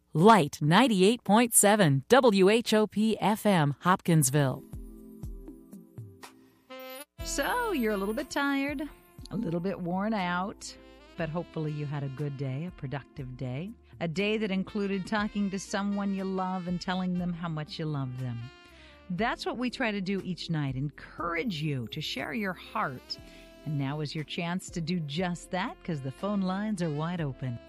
Light 98.7 WHOP FM, Hopkinsville. So you're a little bit tired, a little bit worn out, but hopefully you had a good day, a productive day, a day that included talking to someone you love and telling them how much you love them. That's what we try to do each night, encourage you to share your heart. And now is your chance to do just that because the phone lines are wide open.